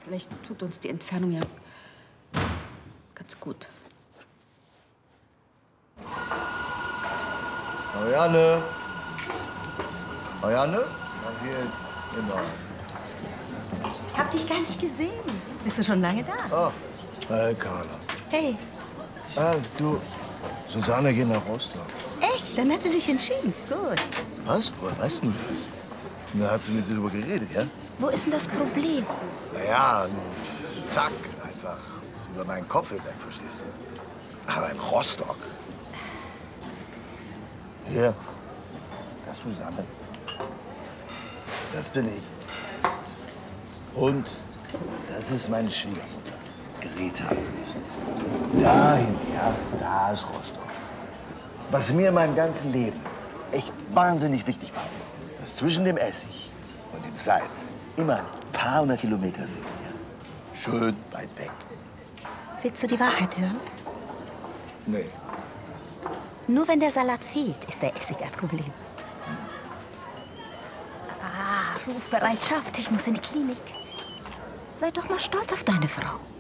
Vielleicht tut uns die Entfernung ja ganz gut. Marianne? Marianne? Ja, hier, genau. Hab dich gar nicht gesehen. Bist du schon lange da? Oh, hey, Carla. Hey, Du, Susanne geht nach Rostock. echt? Dann hat sie sich entschieden. Gut. Was? Woher weißt du das? Da hat sie mit dir drüber geredet, ja? Wo ist denn das Problem? Naja, zack, einfach über meinen Kopf hinweg, verstehst du? Aber in Rostock. Hier, das ist Susanne. Das bin ich. Und das ist meine Schwiegermutter, Greta. Und dahin, ja, da ist Rostock. Was mir in meinem ganzen Leben echt wahnsinnig wichtig war, ist, dass zwischen dem Essig und dem Salz immer ein paar hundert Kilometer sind. Ja? Schön weit weg. Willst du die Wahrheit hören? Nee. Nur wenn der Salat fehlt, ist der Essig ein Problem. Rufbereitschaft, ich muss in die Klinik. Sei doch mal stolz auf deine Frau.